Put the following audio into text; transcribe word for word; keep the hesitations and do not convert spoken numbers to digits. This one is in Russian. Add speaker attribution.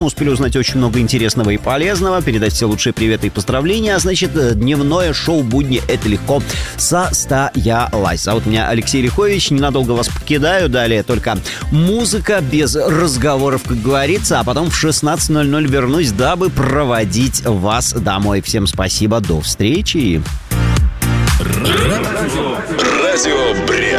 Speaker 1: успели узнать очень много интересного и полезного, передать все лучшие приветы и поздравления. А значит, дневное шоу «Будни» — это легко состоялось. Зовут меня Алексей Лихович, ненадолго вас покидаю. Далее только музыка без разговоров, как говорится. А потом в шестнадцать ноль ноль вернусь, дабы проводить вас домой. Всем спасибо, до встречи.
Speaker 2: Радио Бред.